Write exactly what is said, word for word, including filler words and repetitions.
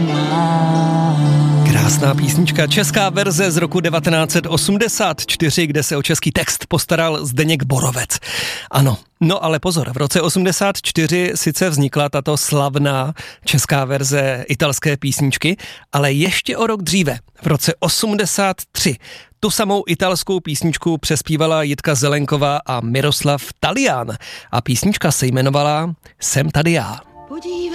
Krásná písnička, česká verze z roku devatenáct set osmdesát čtyři, kde se o český text postaral Zdeněk Borovec. Ano, no ale pozor, v roce osmdesát čtyři sice vznikla tato slavná česká verze italské písničky, ale ještě o rok dříve, v roce osmdesát tři, tu samou italskou písničku přespívala Jitka Zelenková a Miroslav Talián a písnička se jmenovala Jsem tady já.